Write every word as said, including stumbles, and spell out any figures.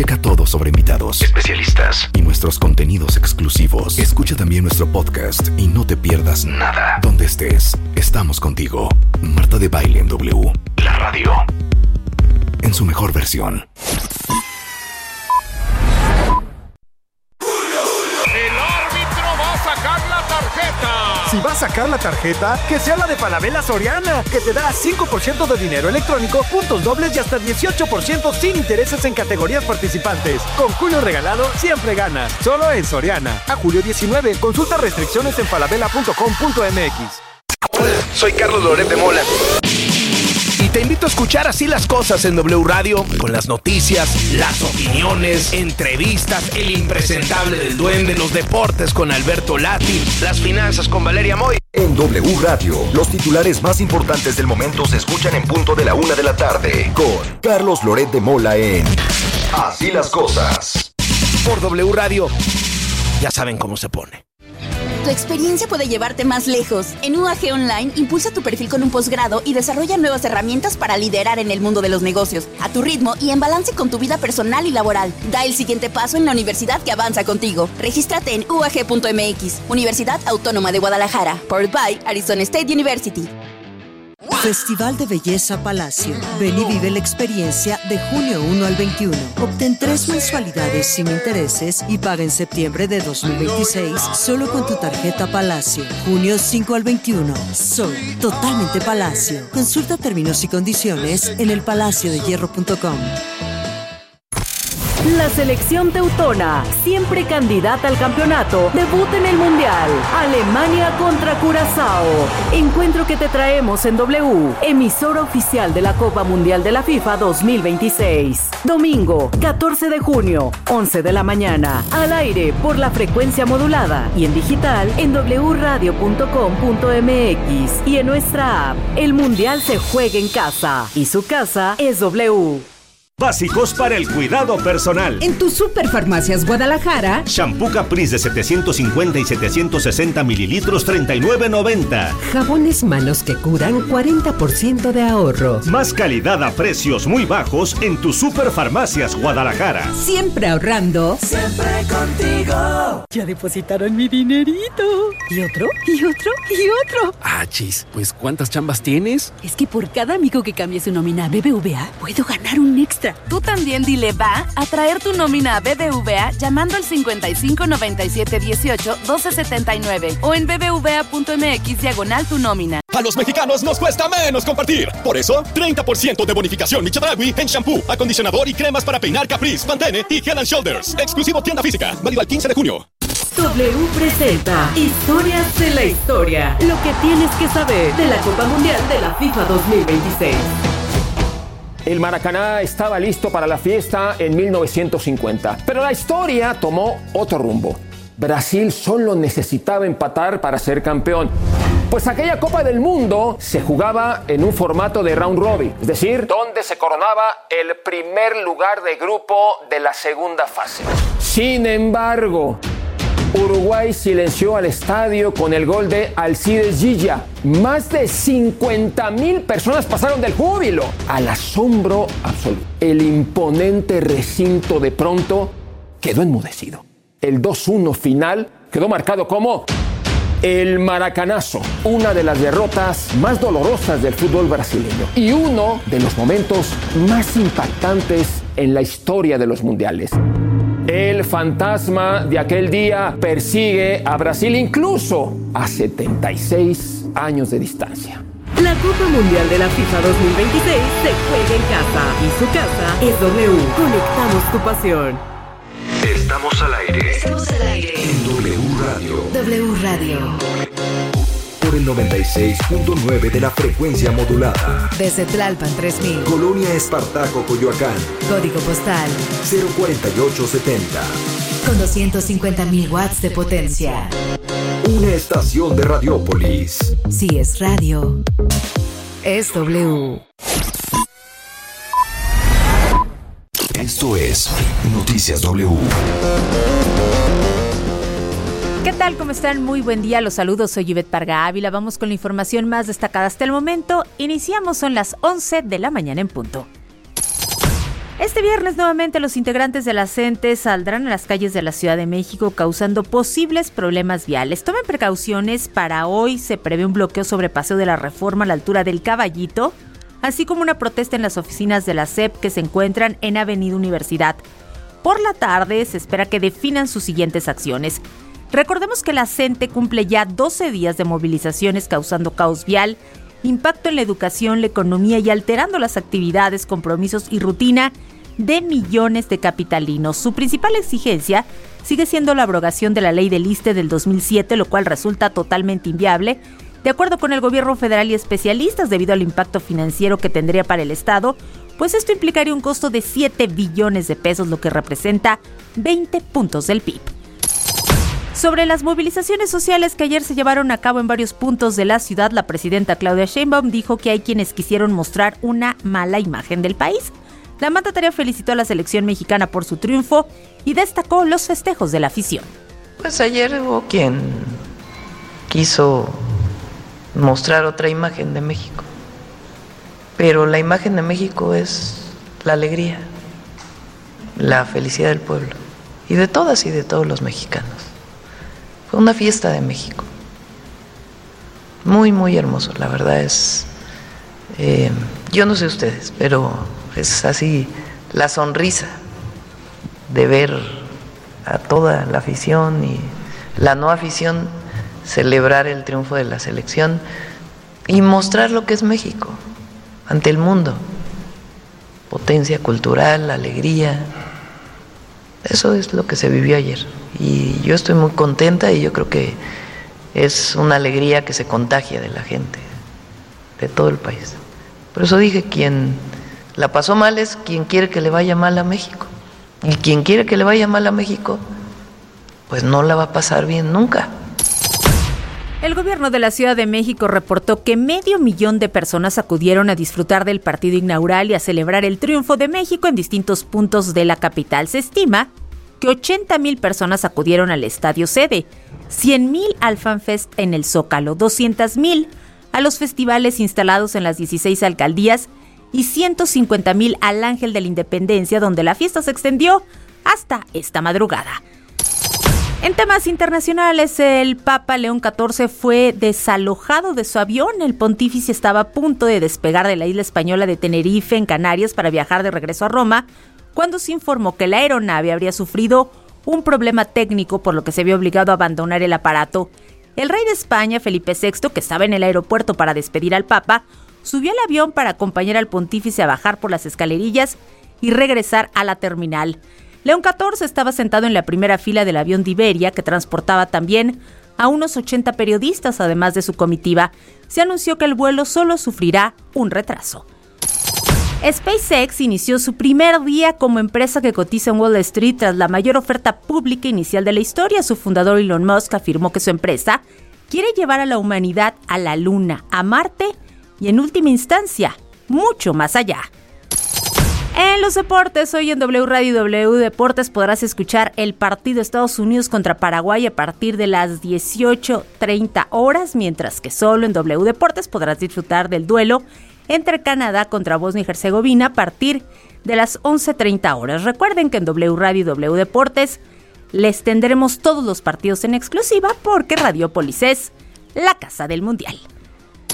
Checa todo sobre invitados, especialistas y nuestros contenidos exclusivos. Escucha también nuestro podcast y no te pierdas nada. Donde estés, estamos contigo. Marta de Baile en W, la radio, en su mejor versión. Si va a sacar la tarjeta, que sea la de Falabella Soriana, que te da cinco por ciento de dinero electrónico, puntos dobles y hasta dieciocho por ciento sin intereses en categorías participantes. Con Julio Regalado, siempre ganas. Solo en Soriana. A julio diecinueve. Consulta restricciones en falabella punto com punto m x. Hola, soy Carlos Loret de Mola. Y te invito a escuchar Así las Cosas en W Radio, con las noticias, las opiniones, entrevistas, el impresentable del Duende, los deportes con Alberto Lati, las finanzas con Valeria Moy. En W Radio, los titulares más importantes del momento se escuchan en punto de la una de la tarde, con Carlos Loret de Mola en Así las Cosas. Por W Radio, ya saben cómo se pone. Tu experiencia puede llevarte más lejos. En U A G Online, impulsa tu perfil con un posgrado y desarrolla nuevas herramientas para liderar en el mundo de los negocios, a tu ritmo y en balance con tu vida personal y laboral. Da el siguiente paso en la universidad que avanza contigo. Regístrate en u a g punto m x. Universidad Autónoma de Guadalajara. Powered by Arizona State University. Festival de Belleza Palacio. Ven y vive la experiencia de junio primero al veintiuno. Obtén tres mensualidades sin intereses y paga en septiembre de dos mil veintiséis solo con tu tarjeta Palacio. junio cinco al veintiuno. Soy totalmente Palacio. Consulta términos y condiciones en el palacio de hierro punto com. La selección teutona, siempre candidata al campeonato, debuta en el Mundial. Alemania contra Curazao. Encuentro que te traemos en W, emisora oficial de la Copa Mundial de la FIFA dos mil veintiséis. Domingo, catorce de junio, once de la mañana. Al aire por la frecuencia modulada y en digital en w radio punto com punto m x y en nuestra app. El Mundial se juega en casa y su casa es W. Básicos para el cuidado personal. En tu Superfarmacias Guadalajara. Shampoo Caprice de setecientos cincuenta y setecientos sesenta mililitros, treinta y nueve noventa. Jabones manos que curan, cuarenta por ciento de ahorro. Más calidad a precios muy bajos en tu Superfarmacias Guadalajara. Siempre ahorrando. Siempre contigo. Ya depositaron mi dinerito. ¿Y otro? ¿Y otro? ¿Y otro? Ah, chis, pues ¿cuántas chambas tienes? Es que por cada amigo que cambie su nómina a B B V A, puedo ganar un extra. Tú también dile va a traer tu nómina a B B V A llamando al cincuenta y cinco noventa y siete dieciocho doce setenta y nueve o en b b v a punto m x diagonal tu nómina. A los mexicanos nos cuesta menos compartir. Por eso, treinta por ciento de bonificación Michedragui en shampoo, acondicionador y cremas para peinar Caprice, Pantene y Head and Shoulders. Exclusivo tienda física. Válido al quince de junio. W presenta Historias de la Historia. Lo que tienes que saber de la Copa Mundial de la FIFA dos mil veintiséis. El Maracaná estaba listo para la fiesta en mil novecientos cincuenta, pero la historia tomó otro rumbo. Brasil solo necesitaba empatar para ser campeón, pues aquella Copa del Mundo se jugaba en un formato de round robin, es decir, donde se coronaba el primer lugar de grupo de la segunda fase. Sin embargo, Uruguay silenció al estadio con el gol de Alcides Gilla. Más de cincuenta mil personas pasaron del júbilo al asombro absoluto. El imponente recinto de pronto quedó enmudecido. El dos uno final quedó marcado como el Maracanazo, una de las derrotas más dolorosas del fútbol brasileño y uno de los momentos más impactantes en la historia de los mundiales. El fantasma de aquel día persigue a Brasil incluso a setenta y seis años de distancia. La Copa Mundial de la FIFA dos mil veintiséis se juega en casa y su casa es W. Conectamos tu pasión. Estamos al aire. Estamos al aire. En W Radio. W Radio. Por el noventa y seis punto nueve de la frecuencia modulada. Desde Tlalpan tres mil. Colonia Espartaco, Coyoacán. Código postal cero cuarenta y ocho setenta. Con doscientos cincuenta mil watts de potencia. Una estación de Radiópolis. Si es radio, es W. Esto es Noticias W. ¿Qué tal? ¿Cómo están? Muy buen día. Los saludos. Soy Ivette Parga Ávila. Vamos con la información más destacada hasta el momento. Iniciamos, son las once de la mañana en punto. Este viernes nuevamente los integrantes de la CENTE saldrán a las calles de la Ciudad de México causando posibles problemas viales. Tomen precauciones, para hoy se prevé un bloqueo sobre Paseo de la Reforma a la altura del Caballito, así como una protesta en las oficinas de la S E P que se encuentran en Avenida Universidad. Por la tarde se espera que definan sus siguientes acciones. Recordemos que la CENTE cumple ya doce días de movilizaciones causando caos vial, impacto en la educación, la economía y alterando las actividades, compromisos y rutina de millones de capitalinos. Su principal exigencia sigue siendo la abrogación de la ley del ISSSTE del dos mil siete, lo cual resulta totalmente inviable, de acuerdo con el gobierno federal y especialistas, debido al impacto financiero que tendría para el Estado, pues esto implicaría un costo de siete billones de pesos, lo que representa veinte puntos del P I B. Sobre las movilizaciones sociales que ayer se llevaron a cabo en varios puntos de la ciudad, la presidenta Claudia Sheinbaum dijo que hay quienes quisieron mostrar una mala imagen del país. La mandataria felicitó a la selección mexicana por su triunfo y destacó los festejos de la afición. Pues ayer hubo quien quiso mostrar otra imagen de México, pero la imagen de México es la alegría, la felicidad del pueblo y de todas y de todos los mexicanos. Fue una fiesta de México, muy muy hermoso, la verdad es, eh, yo no sé ustedes, pero es así la sonrisa de ver a toda la afición y la no afición celebrar el triunfo de la selección y mostrar lo que es México ante el mundo, potencia cultural, alegría. Eso es lo que se vivió ayer y yo estoy muy contenta y yo creo que es una alegría que se contagia de la gente, de todo el país. Por eso dije, quien la pasó mal es quien quiere que le vaya mal a México, y quien quiere que le vaya mal a México pues no la va a pasar bien nunca. El gobierno de la Ciudad de México reportó que medio millón de personas acudieron a disfrutar del partido inaugural y a celebrar el triunfo de México en distintos puntos de la capital. Se estima que ochenta mil personas acudieron al estadio sede, cien mil al FanFest en el Zócalo, doscientos mil a los festivales instalados en las dieciséis alcaldías y ciento cincuenta mil al Ángel de la Independencia, donde la fiesta se extendió hasta esta madrugada. En temas internacionales, el Papa León catorce fue desalojado de su avión. El pontífice estaba a punto de despegar de la isla española de Tenerife, en Canarias, para viajar de regreso a Roma, cuando se informó que la aeronave habría sufrido un problema técnico, por lo que se vio obligado a abandonar el aparato. El rey de España, Felipe sexto, que estaba en el aeropuerto para despedir al Papa, subió al avión para acompañar al pontífice a bajar por las escalerillas y regresar a la terminal. León catorce estaba sentado en la primera fila del avión de Iberia, que transportaba también a unos ochenta periodistas, además de su comitiva. Se anunció que el vuelo solo sufrirá un retraso. SpaceX inició su primer día como empresa que cotiza en Wall Street tras la mayor oferta pública inicial de la historia. Su fundador Elon Musk afirmó que su empresa quiere llevar a la humanidad a la Luna, a Marte y, en última instancia, mucho más allá. En los deportes, hoy en W Radio y W Deportes podrás escuchar el partido Estados Unidos contra Paraguay a partir de las dieciocho treinta horas, mientras que solo en W Deportes podrás disfrutar del duelo entre Canadá contra Bosnia y Herzegovina a partir de las once treinta horas. Recuerden que en W Radio y W Deportes les tendremos todos los partidos en exclusiva, porque Radiopolis es la casa del Mundial.